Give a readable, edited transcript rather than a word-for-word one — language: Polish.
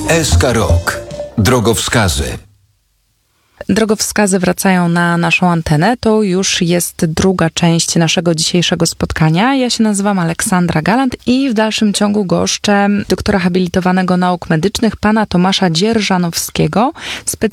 SK Rok. Drogowskazy. Drogowskazy wracają na naszą antenę. To już jest druga część naszego dzisiejszego spotkania. Ja się nazywam Aleksandra Galant i w dalszym ciągu goszczę doktora habilitowanego nauk medycznych, pana Tomasza Dzierżanowskiego,